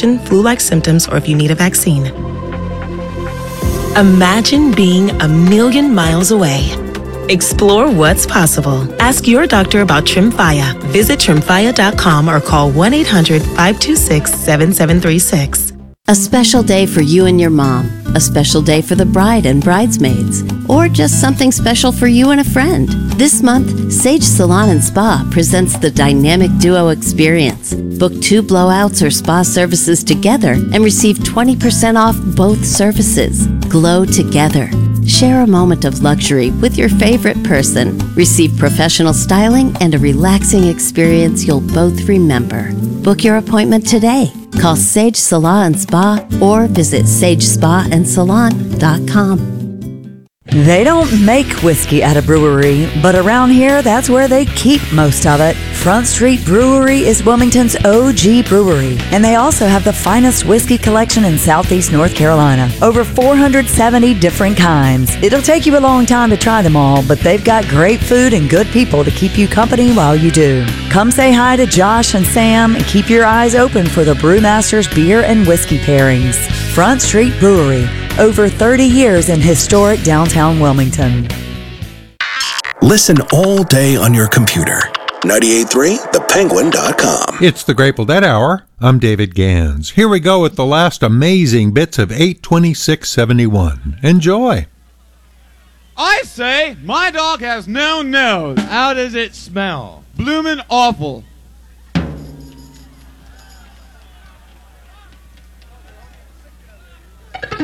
infection, flu-like symptoms, or if you need a vaccine. Imagine being a million miles away. Explore what's possible. Ask your doctor about Tremfya. Visit Tremfya.com or call 1-800-526-7736. A special day for you and your mom. A special day for the bride and bridesmaids. Or just something special for you and a friend. This month, Sage Salon and Spa presents the Dynamic Duo Experience. Book 2 blowouts or spa services together and receive 20% off both services. Glow together. Share a moment of luxury with your favorite person. Receive professional styling and a relaxing experience you'll both remember. Book your appointment today. Call Sage Salon and Spa or visit sagespaandsalon.com. They don't make whiskey at a brewery, but around here, that's where they keep most of it. Front Street Brewery is Wilmington's OG brewery, and they also have the finest whiskey collection in Southeast North Carolina. Over 470 different kinds. It'll take you a long time to try them all, but they've got great food and good people to keep you company while you do. Come say hi to Josh and Sam and keep your eyes open for the Brewmasters beer and whiskey pairings. Front Street Brewery. Over 30 years in historic downtown Wilmington. Listen all day on your computer. 98.3thepenguin.com. It's the Grateful Dead Hour. I'm David Gans. Here we go with the last amazing bits of 8/26/71. Enjoy. I say, my dog has no nose. How does it smell? Bloomin' awful.